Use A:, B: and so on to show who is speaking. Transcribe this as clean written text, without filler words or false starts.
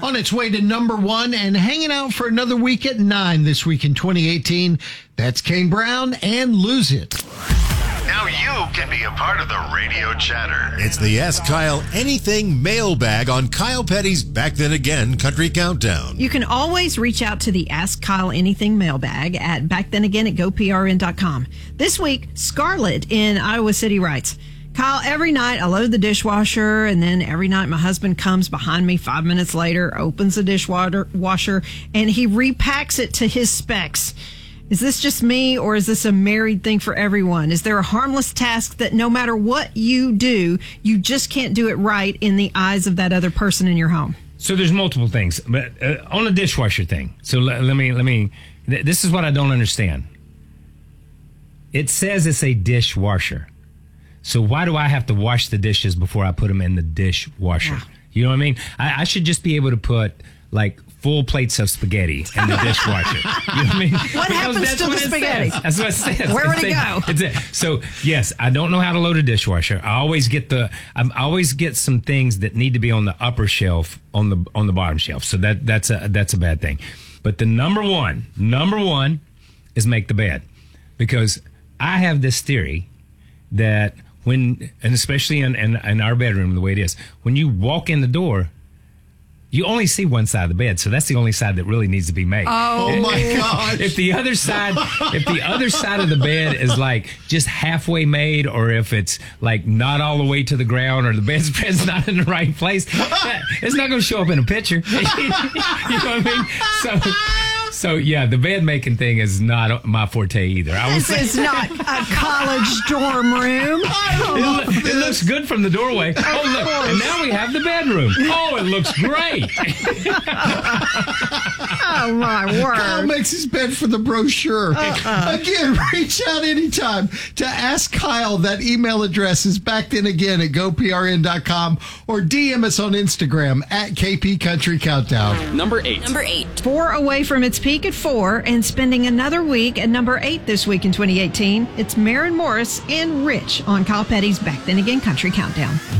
A: On its way to number 1 and hanging out for another week at 9 this week in 2018. That's Kane Brown and Lose It.
B: Now you can be a part of the radio chatter.
C: It's the Ask Kyle Anything mailbag on Kyle Petty's Back Then Again Country Countdown.
D: You can always reach out to the Ask Kyle Anything mailbag at backthenagain@goprn.com. This week, Scarlett in Iowa City writes, Kyle, every night I load the dishwasher, and then every night my husband comes behind me 5 minutes later, opens the dishwasher, and he repacks it to his specs. Is this just me, or is this a married thing for everyone? Is there a harmless task that no matter what you do, you just can't do it right in the eyes of that other person in your home?
E: So there's multiple things, but on the dishwasher thing. So let me. This is what I don't understand. It says it's a dishwasher. So why do I have to wash the dishes before I put them in the dishwasher?
D: Yeah.
E: You know what I mean? I should just be able to put like full plates of spaghetti in the dishwasher. You know what I mean?
D: What happens to the spaghetti?
E: That's what it says.
D: Where would it go?
E: So yes, I don't know how to load a dishwasher. I always get some things that need to be on the upper shelf on the bottom shelf. So that's a bad thing. But the number one is make the bed, because I have this theory that and especially in our bedroom, the way it is, when you walk in the door, you only see one side of the bed, so that's the only side that really needs to be made.
A: Oh my gosh!
E: If the other side of the bed is like just halfway made, or if it's like not all the way to the ground, or the bedspread's not in the right place, it's not going to show up in a picture. You know what I mean? So yeah, the bed making thing is not my forte either.
D: This is not a college dorm room.
E: It looks good from the doorway. Oh, look, and now we have the bedroom. Oh, it looks great.
D: Oh, my word.
A: Kyle makes his bed for the brochure. Again, reach out anytime to Ask Kyle. That email address is backthenagain@goprn.com, or DM us on Instagram at KP Country Countdown.
F: Number 8.
D: 4 away from its peak at 4 and spending another week at number 8 this week in 2018. It's Maren Morris and Rich on Kyle Petty's Back Then Again Country Countdown.